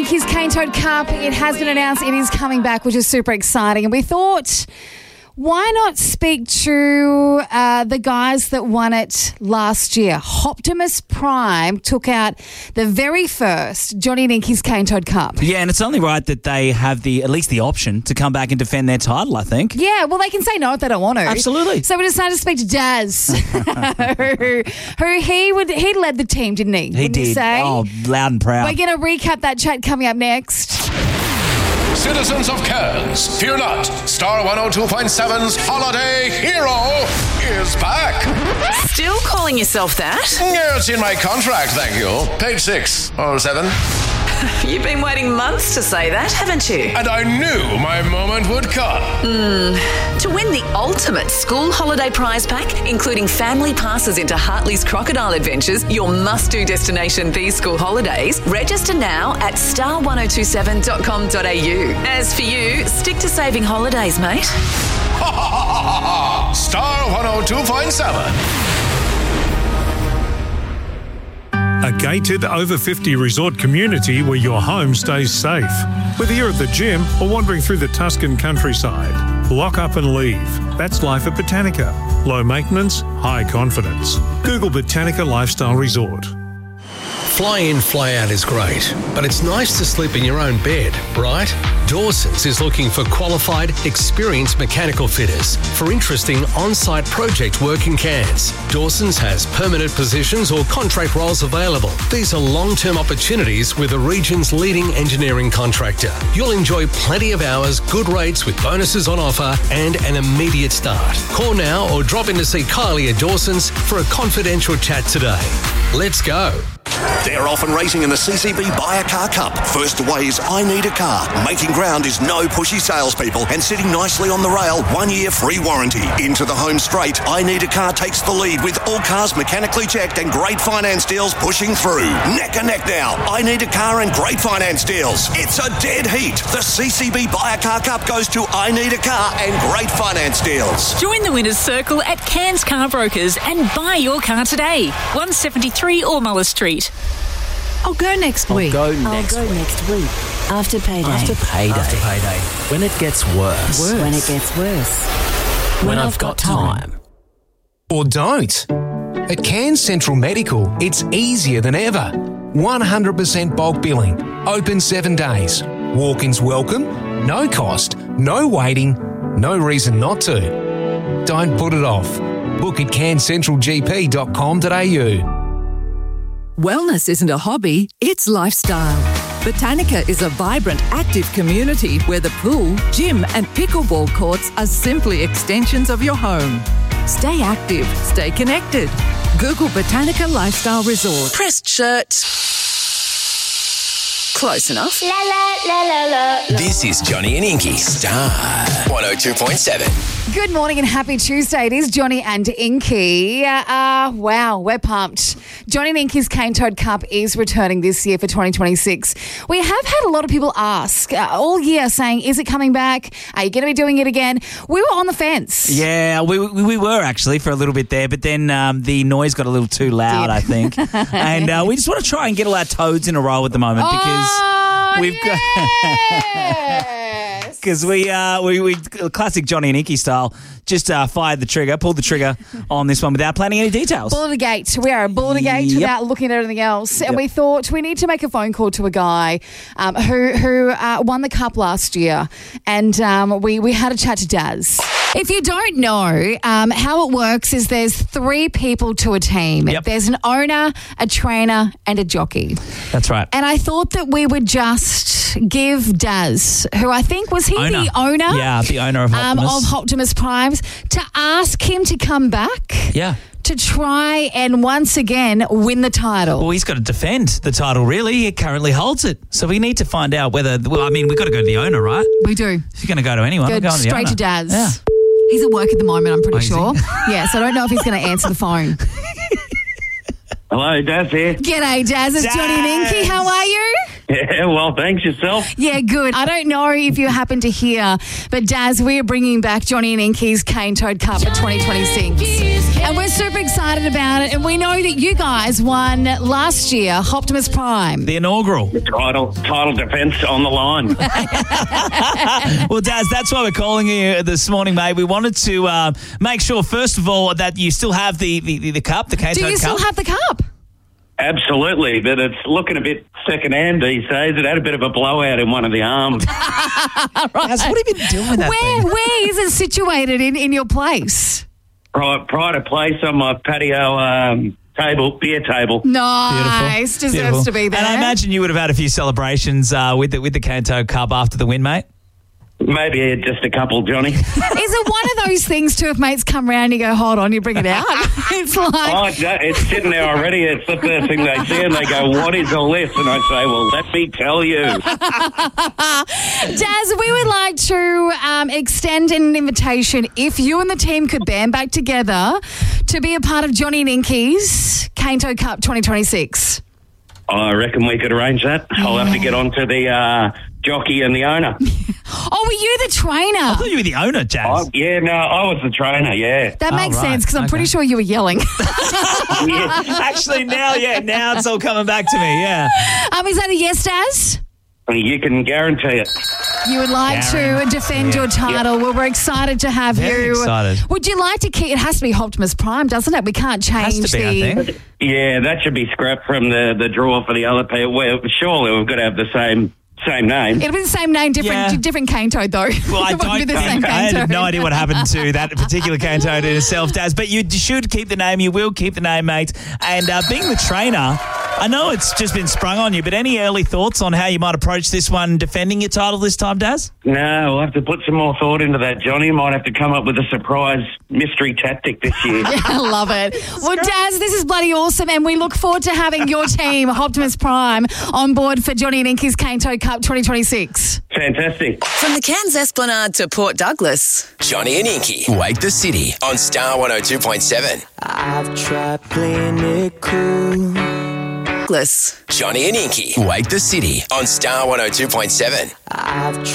Inky's Cane Toad Cup, it has been announced it is coming back, which is super exciting. And we thought, why not speak to the guys that won it last year? Optimus Prime took out the very first Johnny and Inky's Cane Toad Cup. Yeah, and it's only right that they have at least the option to come back and defend their title, I think. Yeah, well, they can say no if they don't want to. Absolutely. So we decided to speak to Daz, who he led the team, didn't he? He did. Say? Oh, loud and proud. We're going to recap that chat coming up next. Citizens of Cairns, fear not. Star 102.7's Holiday Hero is back. Still calling yourself that? Yeah, it's in my contract, thank you. Page 6 or 7. You've been waiting months to say that, haven't you? And I knew my moment would come. To win the ultimate school holiday prize pack, including family passes into Hartley's Crocodile Adventures, your must-do destination these school holidays, register now at star1027.com.au. As for you, stick to saving holidays, mate. Star 102.7. A gated over 50 resort community where your home stays safe. Whether you're at the gym or wandering through the Tuscan countryside, lock up and leave. That's life at Botanica. Low maintenance, high confidence. Google Botanica Lifestyle Resort. Fly in, fly out is great, but it's nice to sleep in your own bed, right? Dawson's is looking for qualified, experienced mechanical fitters for interesting on-site project work in Cairns. Dawson's has permanent positions or contract roles available. These are long-term opportunities with the region's leading engineering contractor. You'll enjoy plenty of hours, good rates with bonuses on offer, and an immediate start. Call now or drop in to see Kylie at Dawson's for a confidential chat today. Let's go. They're off and racing in the CCB Buy a Car Cup. First away is I Need a Car. Making ground is no pushy salespeople and sitting nicely on the rail. 1 year free warranty. Into the home straight, I Need a Car takes the lead with all cars mechanically checked and great finance deals pushing through. Neck and neck now. I Need a Car and great finance deals. It's a dead heat. The CCB Buy a Car Cup goes to I Need a Car and great finance deals. Join the winner's circle at Cairns Car Brokers and buy your car today. 173 Ormella Street. I'll go next week. I'll go next week. After payday. When it gets worse. When it gets worse. When I've got time. Or don't. At Cairns Central Medical, it's easier than ever. 100% bulk billing. Open 7 days. Walk-ins welcome. No cost. No waiting. No reason not to. Don't put it off. Book at cairnscentralgp.com.au. Wellness isn't a hobby, it's lifestyle. Botanica is a vibrant, active community where the pool, gym and pickleball courts are simply extensions of your home. Stay active, stay connected. Google Botanica Lifestyle Resort. Pressed shirt. Close enough. This is Johnny and Inky, Star 102.7. Good morning and happy Tuesday. It is Johnny and Inky. Wow, we're pumped. Johnny and Inky's Cane Toad Cup is returning this year for 2026. We have had a lot of people ask all year saying, is it coming back? Are you going to be doing it again? We were on the fence. Yeah, we were actually for a little bit there, but then the noise got a little too loud, I think. And we just want to try and get all our toads in a row at the moment because we've got... Because we classic Johnny and Inky style, just pulled the trigger on this one without planning any details. Bull of the gate. We are a bull of the gate without looking at anything else. And we thought we need to make a phone call to a guy who won the cup last year. And we had a chat to Daz. If you don't know, how it works is there's 3 people to a team. Yep. There's an owner, a trainer, and a jockey. That's right. And I thought that we would just give Daz, who I think was the owner? Yeah, the owner of Optimus. Of Optimus Primes, to ask him to come back. Yeah. To try and once again win the title. Well, he's got to defend the title, really. He currently holds it. So we need to find out whether... Well, I mean, we've got to go to the owner, right? We do. If you're going to go to anyone, go to the owner. Straight to Daz. Yeah. He's at work at the moment, I'm pretty sure. Yeah, so I don't know if he's going to answer the phone. Hello, Daz here. G'day, Daz. It's Johnny and Inky. How are you? Yeah, well, thanks. Yourself? Yeah, good. I don't know if you happen to hear, but Daz, we are bringing back Johnny and Inky's Cane Toad Cup for 2026. And we're super excited about it. And we know that you guys won last year, Optimus Prime. The inaugural. Title defence on the line. Well, Daz, that's why we're calling you this morning, mate. We wanted to make sure, first of all, that you still have the cup, the K-Toad Cup. Do you still have the cup? Absolutely, but it's looking a bit second-hand these days. It had a bit of a blowout in one of the arms. Right. Daz, what have you been doing with that thing? Where is it situated in your place? Pride of place on my patio beer table. Nice. Deserves to be there. And I imagine you would have had a few celebrations with the K-Toad Cup after the win, mate. Maybe just a couple, Johnny. Is it one of those things too, if mates come round, you go, hold on, you bring it out? It's like... it's sitting there already. It's the first thing they see and they go, what is all this? And I say, well, let me tell you. Daz, we would like to extend an invitation, if you and the team could band back together, to be a part of Johnny and Inky's K-Toad Cup 2026. I reckon we could arrange that. Yeah. I'll have to get on to the jockey and the owner. Oh, were you the trainer? I thought you were the owner, Jazz. I was the trainer, yeah. That makes sense, because I'm pretty sure you were yelling. Yeah. Actually, now it's all coming back to me, yeah. Is that a yes, Daz? You can guarantee it. You would like to defend your title. Well, we're excited to have Very you. excited. Would you like to keep... It has to be Optimus Prime, doesn't it? We can't change has to be, I think. Yeah, that should be scrapped from the draw for the other people. Well, surely we've got to have the same name. It'll be the same name, different cane toad though. Well, I have no idea what happened to that particular cane toad in itself, Daz, but you should keep the name. You will keep the name, mate. And being the trainer, I know it's just been sprung on you, but any early thoughts on how you might approach this one, defending your title this time, Daz? No, we'll have to put some more thought into that, Johnny. Might have to come up with a surprise mystery tactic this year. Yeah, I love it. Well, Daz, this is bloody awesome, and we look forward to having your team, Optimus Prime, on board for Johnny and Inky's K-Toad Cup 2026. Fantastic. From the Cairns Esplanade to Port Douglas. Johnny and Inky Wake the City on Star 102.7. I've tried playing it cool. Douglas. Johnny and Inky Wake the City on Star 102.7. I've